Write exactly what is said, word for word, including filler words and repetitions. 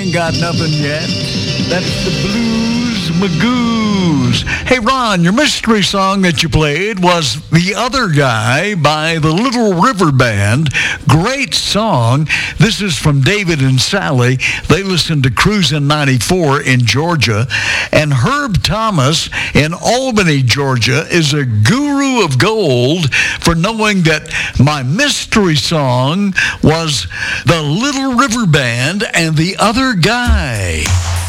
ain't got nothing yet. That's the Blues Magoos. Hey, Ron, your mystery song that you played was The Other Guy by the Little River Band. Great song. This is from David and Sally. They listen to Cruisin' ninety-four in Georgia. And Herb Thomas in Albany, Georgia, is a guru of gold for knowing that my mystery song was the Little River Band and The Other Guy.